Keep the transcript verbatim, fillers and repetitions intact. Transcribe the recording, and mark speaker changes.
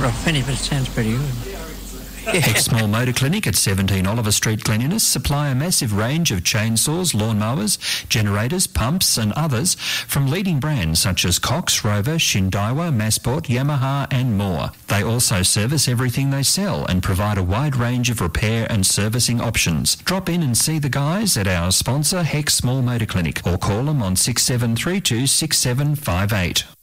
Speaker 1: For a penny, but it sounds pretty good.
Speaker 2: Hex Small Motor Clinic at seventeen Oliver Street, Cleanliness supply a massive range of chainsaws, lawnmowers, generators, pumps and others from leading brands such as Cox, Rover, Shindaiwa, Massport, Yamaha and more. They also service everything they sell and provide a wide range of repair and servicing options. Drop in and see the guys at our sponsor Hex Small Motor Clinic or call them on six seven three two six seven five eight.